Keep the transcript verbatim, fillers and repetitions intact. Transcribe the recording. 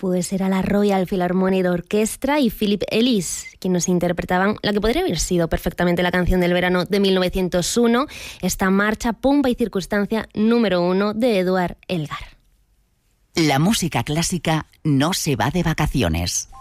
Pues era la Royal Philharmonic Orchestra y Philip Ellis quienes nos interpretaban la que podría haber sido perfectamente la canción del verano de mil novecientos uno, esta marcha Pompa y Circunstancia número uno de Eduard Elgar. La música clásica no se va de vacaciones.